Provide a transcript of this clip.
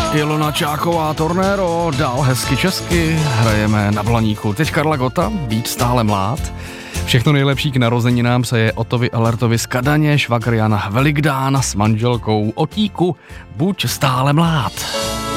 Ilona Čáková, Tornero, dál hezky česky, hrajeme na Blaníku. Teď Karla Gota, být stále mlád. Všechno nejlepší k narozeninám se je Otovi Alertovi z Kadaně, švagr Jan Velikdán s manželkou Otíku, buď stále mlád.